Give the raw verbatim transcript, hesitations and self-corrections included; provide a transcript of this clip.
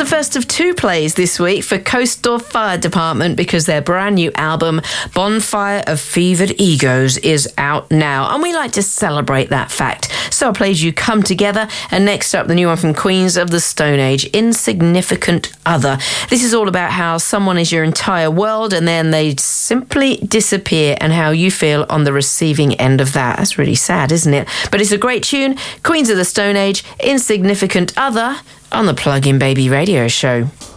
the first of two plays this week for Coastal Fire Department because their brand new album, Bonfire of Fevered Egos, is out now. And we like to celebrate that fact. So our plays You Come Together, and next up, the new one from Queens of the Stone Age, Insignificant Other. This is all about how someone is your entire world and then they simply disappear and how you feel on the receiving end of that. That's really sad, isn't it? But it's a great tune. Queens of the Stone Age, Insignificant Other, on the Plug-in Baby Radio Show.